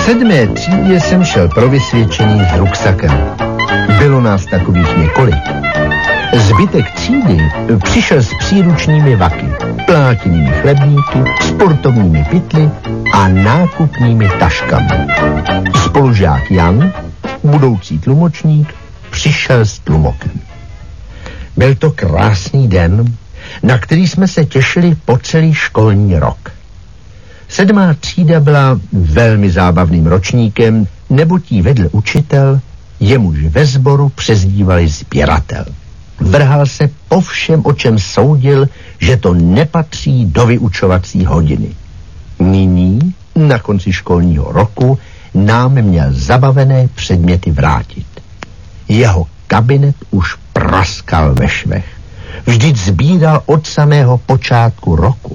V 7. třídě jsem šel pro vysvědčení s ruksakem. Bylo nás takových několik. Zbytek třídy přišel s příručními vaky, plátěnými chlebníky, sportovními pytly a nákupními taškami. Spolužák Jan, budoucí tlumočník, přišel s tlumokem. Byl to krásný den, na který jsme se těšili po celý školní rok. 7. třída byla velmi zábavným ročníkem, neboť jí vedl učitel, jemuž ve sboru přezdívali sběratel. Vrhal se po všem, o čem soudil, že to nepatří do vyučovací hodiny. Nyní, na konci školního roku, nám měl zabavené předměty vrátit. Jeho kabinet už praskal ve švech. Vždyť sbíral od samého počátku roku.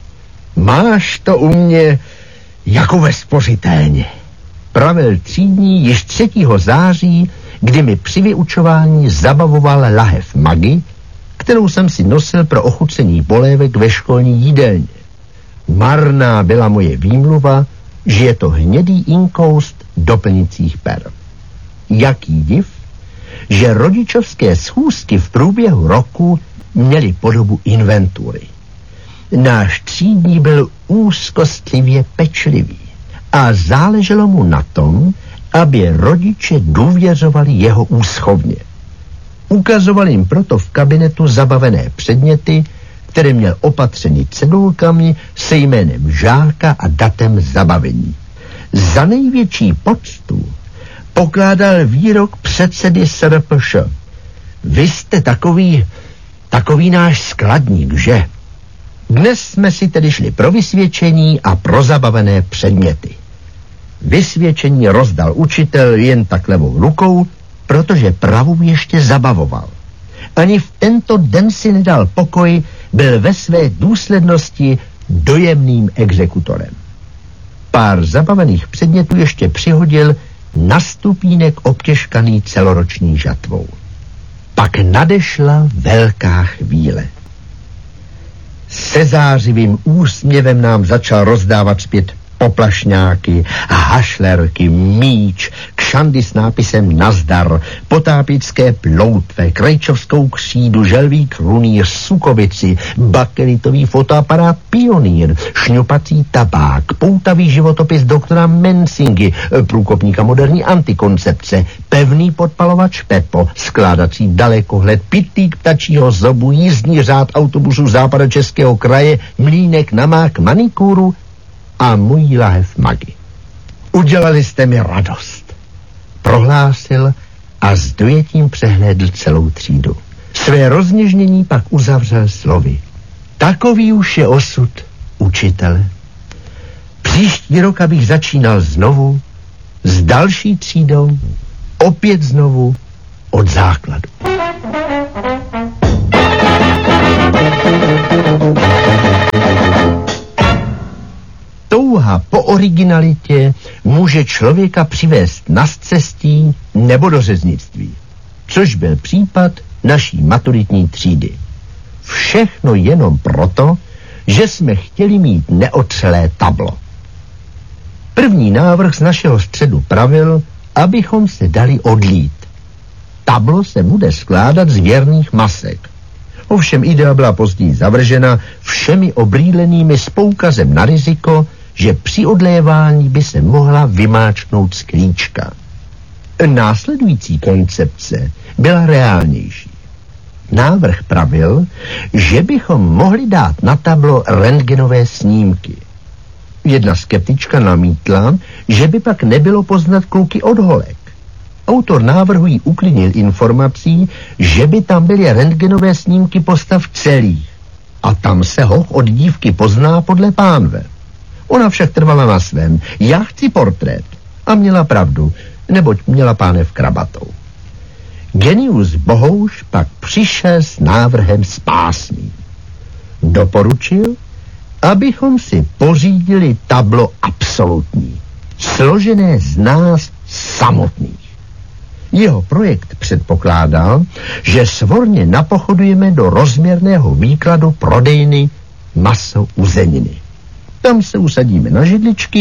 Máš to u mě jako ve spořitelně, pravil třídní již 3. září, kdy mi při vyučování zabavoval lahev Maggi, kterou jsem si nosil pro ochucení polévek ve školní jídelně. Marná byla moje výmluva, že je to hnědý inkoust doplnicích per. Jaký div, že rodičovské schůzky v průběhu roku měly podobu inventury. Náš třídní byl úzkostlivě pečlivý a záleželo mu na tom, aby rodiče důvěřovali jeho úschovně. Ukazoval jim proto v kabinetu zabavené předměty, které měl opatřeny cedulkami se jménem žáka a datem zabavení. Za největší poctu pokládal výrok předsedy SRPŠ. Vy jste takový náš skladník, že? Dnes jsme si tedy šli pro vysvědčení a pro zabavené předměty. Vysvědčení rozdal učitel jen tak levou rukou, protože pravou ještě zabavoval. Ani v tento den si nedal pokoj, byl ve své důslednosti dojemným exekutorem. Pár zabavených předmětů ještě přihodil na stupínek obtěžkaný celoroční žatvou. Pak nadešla velká chvíle. Se zářivým úsměvem nám začal rozdávat zpět poplašňáky, hašlerky, míč, kšandy s nápisem Nazdar, potápické ploutve, krejčovskou křídu, želví krunýř, sukovici, bakelitový fotoaparát Pionýr, šňupací tabák, poutavý životopis doktora Mensingy, průkopníka moderní antikoncepce, pevný podpalovač Pepo, skládací dalekohled, pytlík ptačího zobu, jízdní řád autobusu Západočeského kraje, mlýnek na mák manikúru a můj lahev Maggi. Udělali jste mi radost, prohlásil a s dojetím přehlédl celou třídu. Své rozněžnění pak uzavřel slovy. Takový už je osud učitele. Příští rok, abych začínal znovu, s další třídou, opět znovu od základu. Touha po originalitě může člověka přivést na scestí nebo do řeznictví, což byl případ naší maturitní třídy. Všechno jenom proto, že jsme chtěli mít neotřelé tablo. První návrh z našeho středu pravil, abychom se dali odlít. Tablo se bude skládat z věrných masek. Ovšem idea byla později zavržena všemi obrýlenými s poukazem na riziko, že při odlévání by se mohla vymáčknout sklíčka. Následující koncepce byla reálnější. Návrh pravil, že bychom mohli dát na tablo rentgenové snímky. Jedna skeptička namítla, že by pak nebylo poznat kluky od holek. Autor návrhu jí uklidnil informací, že by tam byly rentgenové snímky postav celých a tam se hoch od dívky pozná podle pánve. Ona však trvala na svém. Já chci portrét. A měla pravdu, neboť měla pánev krabatou. Genius Bohouš pak přišel s návrhem spásným. Doporučil, abychom si pořídili tablo absolutní, složené z nás samotných. Jeho projekt předpokládal, že svorně napochodujeme do rozměrného výkladu prodejny maso uzeniny. Tam se usadíme na židličky,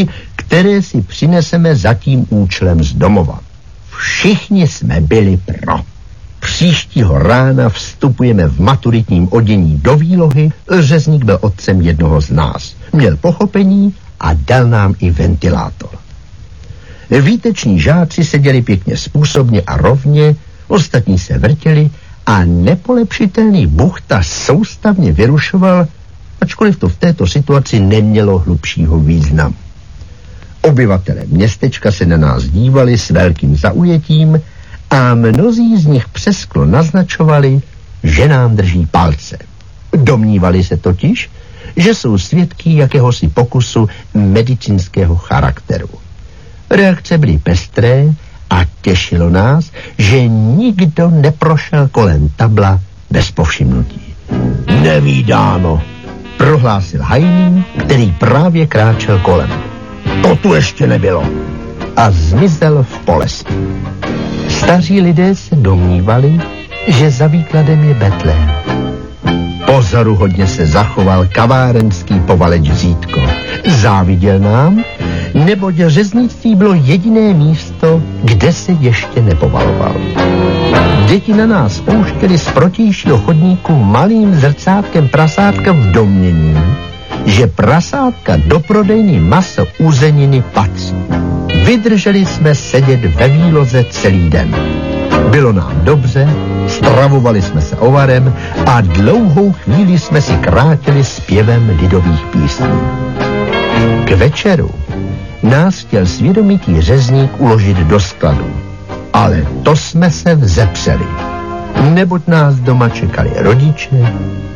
které si přineseme za tím účelem z domova. Všichni jsme byli pro. Příštího rána vstupujeme v maturitním odění do výlohy. Řezník byl otcem jednoho z nás. Měl pochopení a dal nám i ventilátor. Výteční žáci seděli pěkně způsobně a rovně, ostatní se vrtěli a nepolepšitelný Buchta soustavně vyrušoval, ačkoliv to v této situaci nemělo hlubšího významu. Obyvatelé městečka se na nás dívali s velkým zaujetím a mnozí z nich přesklo naznačovali, že nám drží palce. Domnívali se totiž, že jsou svědky jakéhosi pokusu medicínského charakteru. Reakce byly pestré a těšilo nás, že nikdo neprošel kolem tabla bez povšimnutí. Nevídáno, prohlásil hajný, který právě kráčel kolem. To tu ještě nebylo. A zmizel v polesti. Staří lidé se domnívali, že za výkladem je Betlém. Pozoruhodně se zachoval kavárenský povaleč Zítko. Záviděl nám, neboť řeznictví bylo jediné místo, kde se ještě nepovaloval. Děti na nás pouštěli z protějšího chodníku malým zrcátkem prasátka v domnění, že prasátka do prodejny maso uzeniny patří. Vydrželi jsme sedět ve výloze celý den. Bylo nám dobře, stravovali jsme se ovarem a dlouhou chvíli jsme si krátili zpěvem lidových písní. K večeru nás chtěl svědomitý řezník uložit do skladu, ale to jsme se vzepřeli, neboť nás doma čekali rodiče